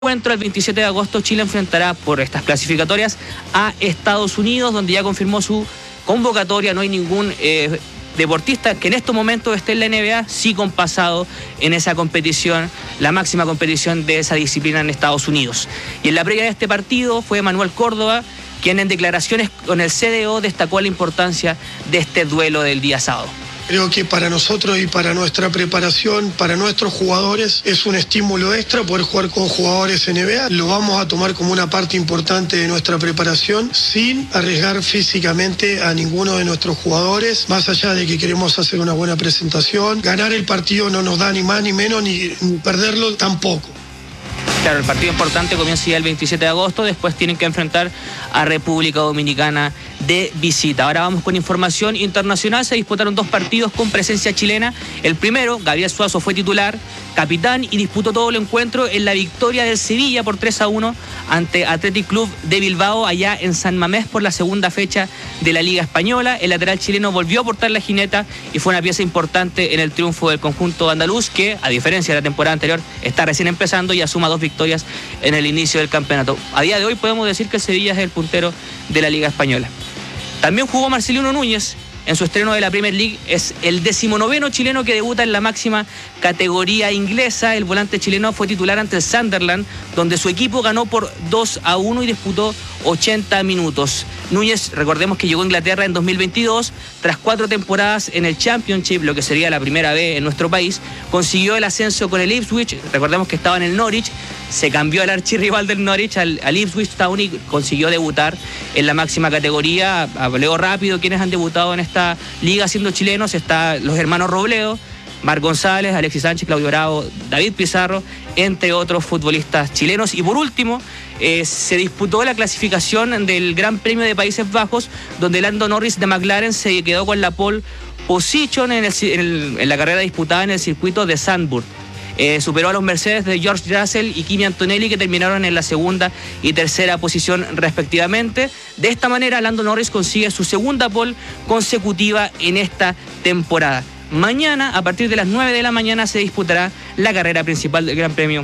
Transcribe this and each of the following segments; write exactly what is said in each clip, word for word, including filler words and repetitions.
encuentro el veintisiete de agosto Chile enfrentará por estas clasificatorias a Estados Unidos, donde ya confirmó su convocatoria. No hay ningún eh, deportista que en estos momentos esté en la N B A, sí con pasado en esa competición, la máxima competición de esa disciplina en Estados Unidos. Y en la previa de este partido fue Manuel Córdoba, quien en declaraciones con el C D O destacó la importancia de este duelo del día sábado. Creo que para nosotros y para nuestra preparación, para nuestros jugadores, es un estímulo extra poder jugar con jugadores N B A. Lo vamos a tomar como una parte importante de nuestra preparación, sin arriesgar físicamente a ninguno de nuestros jugadores, más allá de que queremos hacer una buena presentación. Ganar el partido no nos da ni más ni menos, ni, ni perderlo tampoco. Claro, el partido importante comienza ya el veintisiete de agosto, después tienen que enfrentar a República Dominicana de visita. Ahora vamos con información internacional. Se disputaron dos partidos con presencia chilena. El primero, Gabriel Suazo fue titular, capitán, y disputó todo el encuentro en la victoria del Sevilla por tres a uno ante Athletic Club de Bilbao, allá en San Mamés, por la segunda fecha de la Liga Española. El lateral chileno volvió a portar la jineta y fue una pieza importante en el triunfo del conjunto andaluz, que, a diferencia de la temporada anterior, está recién empezando y asuma dos victorias en el inicio del campeonato. A día de hoy podemos decir que el Sevilla es el puntero de la Liga Española. También jugó Marcelino Núñez en su estreno de la Premier League. Es el decimonoveno chileno que debuta en la máxima categoría inglesa. El volante chileno fue titular ante el Sunderland, donde su equipo ganó por dos a uno y disputó ochenta minutos. Núñez, recordemos que llegó a Inglaterra en dos mil veintidós, tras cuatro temporadas en el Championship, lo que sería la primera vez en nuestro país, consiguió el ascenso con el Ipswich. Recordemos que estaba en el Norwich, se cambió al archirrival del Norwich, al, al Ipswich Town, y consiguió debutar en la máxima categoría. Hableo rápido quienes han debutado en esta liga siendo chilenos: está los hermanos Robledo, Marc González, Alexis Sánchez, Claudio Bravo, David Pizarro, entre otros futbolistas chilenos. Y por último, eh, se disputó la clasificación del Gran Premio de Países Bajos, donde Lando Norris de McLaren se quedó con la pole position en, el, en, el, en la carrera disputada en el circuito de Zandvoort. Eh, superó a los Mercedes de George Russell y Kimi Antonelli, que terminaron en la segunda y tercera posición respectivamente. De esta manera, Lando Norris consigue su segunda pole consecutiva en esta temporada. Mañana, a partir de las nueve de la mañana, se disputará la carrera principal del Gran Premio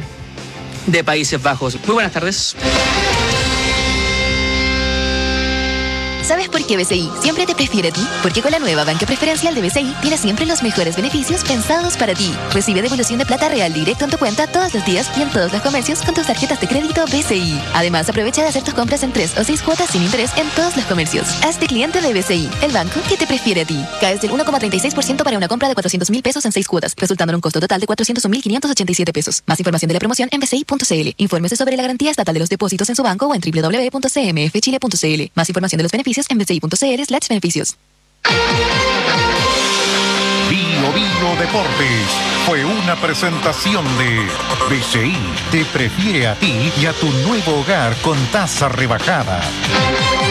de Países Bajos. Muy buenas tardes. ¿Sabes por qué B C I siempre te prefiere a ti? Porque con la nueva banca preferencial de B C I tienes siempre los mejores beneficios pensados para ti. Recibe devolución de plata real directo en tu cuenta todos los días y en todos los comercios con tus tarjetas de crédito B C I. Además, aprovecha de hacer tus compras en tres o seis cuotas sin interés en todos los comercios. Hazte cliente de B C I, el banco que te prefiere a ti. Caes del uno coma treinta y seis por ciento para una compra de cuatrocientos mil pesos en seis cuotas, resultando en un costo total de cuatrocientos un mil quinientos ochenta y siete pesos. Más información de la promoción en b c i punto c l. Infórmese sobre la garantía estatal de los depósitos en su banco o en w w w punto c m f chile punto c l. Más información de los beneficios en b c i punto c l slash beneficios. Bio Bio Deportes fue una presentación de B C I. Te prefiere a ti y a tu nuevo hogar con tasa rebajada.